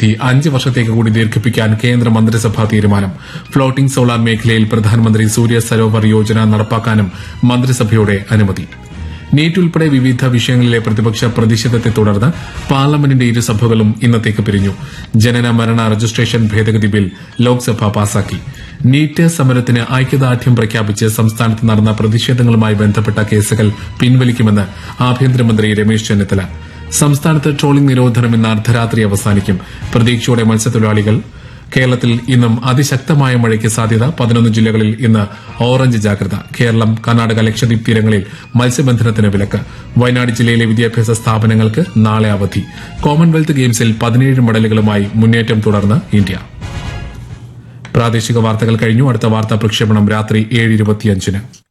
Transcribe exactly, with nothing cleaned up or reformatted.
പദ്ധതി അഞ്ച് വർഷത്തേക്ക് കൂടി ദീർഘിപ്പിക്കാൻ കേന്ദ്ര മന്ത്രിസഭാ തീരുമാനം. ഫ്ലോട്ടിംഗ് സോളാർ മേഖലയിൽ പ്രധാനമന്ത്രി സൂര്യ സരോവർ യോജന നടപ്പാക്കാനും മന്ത്രിസഭയുടെ അനുമതി. നീറ്റ് ഉൾപ്പെടെ വിവിധ വിഷയങ്ങളിലെ പ്രതിപക്ഷ പ്രതിഷേധത്തെ തുടർന്ന് പാർലമെന്റിന്റെ ഇരുസഭകളും ഇന്നത്തേക്ക് പിരിഞ്ഞു. ജനന മരണ രജിസ്ട്രേഷൻ ഭേദഗതി ബിൽ ലോക്സഭ പാസാക്കി. നീറ്റ് സമരത്തിന് ഐക്യദാർഢ്യം പ്രഖ്യാപിച്ച് സംസ്ഥാനത്ത് നടന്ന പ്രതിഷേധങ്ങളുമായി ബന്ധപ്പെട്ട കേസുകൾ പിൻവലിക്കുമെന്ന് ആഭ്യന്തരമന്ത്രി രമേശ് ചെന്നിത്തല. സംസ്ഥാനത്ത് ട്രോളിംഗ് നിരോധനം ഇന്ന് അർദ്ധരാത്രി അവസാനിക്കും. പ്രതീക്ഷയോടെ മത്സ്യത്തൊഴിലാളികൾ. കേരളത്തിൽ ഇന്നും അതിശക്തമായ മഴയ്ക്ക് സാധ്യത. പതിനൊന്ന് ജില്ലകളിൽ ഇന്ന് ഓറഞ്ച് ജാഗ്രത. കേരളം, കർണാടക, ലക്ഷദ്വീപ് തീരങ്ങളിൽ മത്സ്യബന്ധനത്തിന് വിലക്ക്. വയനാട് ജില്ലയിലെ വിദ്യാഭ്യാസ സ്ഥാപനങ്ങൾക്ക് നാളെ അവധി. കോമൺവെൽത്ത് ഗെയിംസിൽ പതിനേഴ് മെഡലുകളുമായി മുന്നേറ്റം തുടർന്ന് ഇന്ത്യ. പ്രാദേശിക വാർത്തകൾ കഴിഞ്ഞു. അടുത്ത വാർത്താ പ്രക്ഷേപണം രാത്രി ഏഴ് ഇരുപത്തിയഞ്ചിന്.